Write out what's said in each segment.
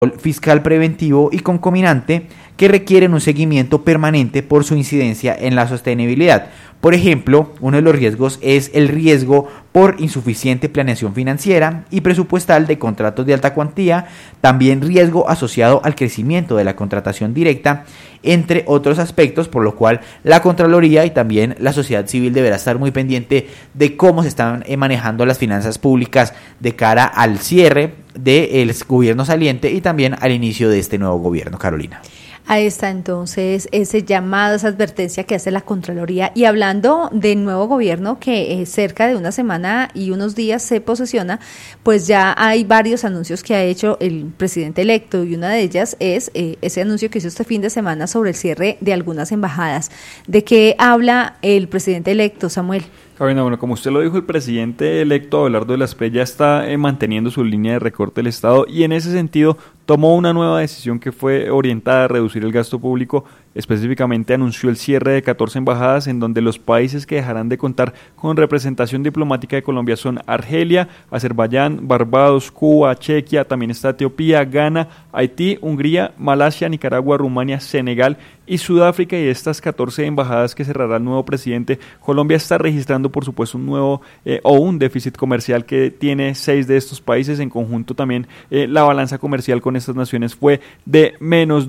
fiscal preventivo y concomitante que requieren un seguimiento permanente por su incidencia en la sostenibilidad. Por ejemplo, uno de los riesgos es el riesgo por insuficiente planeación financiera y presupuestal de contratos de alta cuantía, también riesgo asociado al crecimiento de la contratación directa, entre otros aspectos, por lo cual la Contraloría y también la sociedad civil deberá estar muy pendiente de cómo se están manejando las finanzas públicas de cara al cierre del gobierno saliente y también al inicio de este nuevo gobierno, Carolina. Ahí está entonces ese llamado, esa advertencia que hace la Contraloría. Y hablando del nuevo gobierno que cerca de una semana y unos días se posesiona, pues ya hay varios anuncios que ha hecho el presidente electo y una de ellas es ese anuncio que hizo este fin de semana sobre el cierre de algunas embajadas. ¿De qué habla el presidente electo, Samuel? Carolina, bueno, como usted lo dijo, el presidente electo Abelardo de la Espriella ya está manteniendo su línea de recorte del Estado y en ese sentido tomó una nueva decisión que fue orientada a reducir el gasto público. Específicamente anunció el cierre de 14 embajadas en donde los países que dejarán de contar con representación diplomática de Colombia son Argelia, Azerbaiyán, Barbados, Cuba, Chequia, también está Etiopía, Ghana, Haití, Hungría, Malasia, Nicaragua, Rumania, Senegal y Sudáfrica. Y de estas 14 embajadas que cerrará el nuevo presidente, Colombia está registrando por supuesto un nuevo un déficit comercial que tiene 6 de estos países. En conjunto también la balanza comercial con estas naciones fue de menos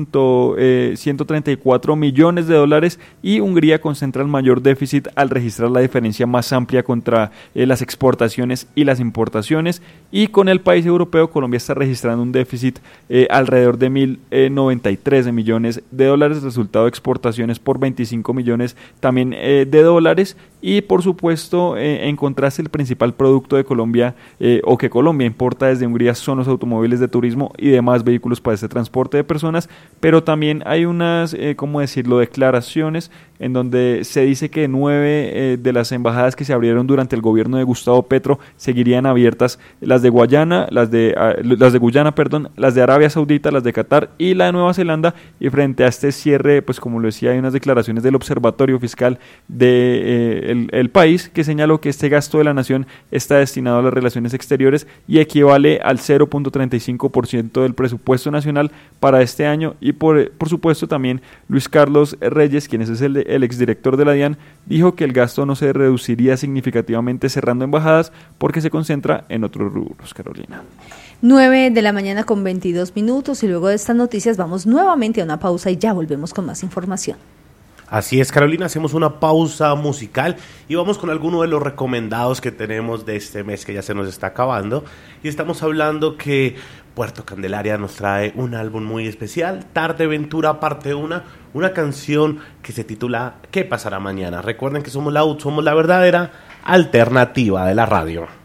2.134 millones de dólares y Hungría concentra el mayor déficit al registrar la diferencia más amplia contra las exportaciones y las importaciones. Y con el país europeo, Colombia está registrando un déficit alrededor de 1.093 millones de dólares, resultado de exportaciones por 25 millones también de dólares. Y por supuesto, en contraste, el principal producto de Colombia o que Colombia importa desde Hungría son los automóviles de turismo y demás vehículos para este transporte de personas, pero también hay unas, declaraciones en donde se dice que 9 de las embajadas que se abrieron durante el gobierno de Gustavo Petro seguirían abiertas, las de Guyana, las de Arabia Saudita, las de Qatar y la de Nueva Zelanda. Y frente a este cierre, pues como lo decía, hay unas declaraciones del Observatorio Fiscal de el país que señaló que este gasto de la nación está destinado a las relaciones exteriores y equivale al 0.35% del presupuesto nacional para este año. Y por supuesto también Luis Carlos Reyes, quien es el exdirector de la DIAN, dijo que el gasto no se reduciría significativamente cerrando embajadas porque se concentra en otros rubros, Carolina. 9:22 y luego de estas noticias vamos nuevamente a una pausa y ya volvemos con más información. Así es, Carolina, hacemos una pausa musical y vamos con alguno de los recomendados que tenemos de este mes que ya se nos está acabando. Y estamos hablando que Puerto Candelaria nos trae un álbum muy especial, Tarde Ventura parte 1, una canción que se titula ¿Qué pasará mañana? Recuerden que somos la verdadera alternativa de la radio.